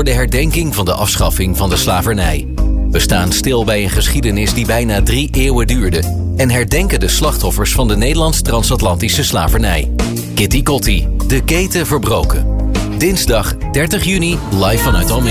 voor de herdenking van de afschaffing van de slavernij. We staan stil bij een geschiedenis die bijna 3 eeuwen duurde en herdenken de slachtoffers van de Nederlands-transatlantische slavernij. Kitty Kotti, de keten verbroken. Dinsdag 30 juni live vanuit Almere.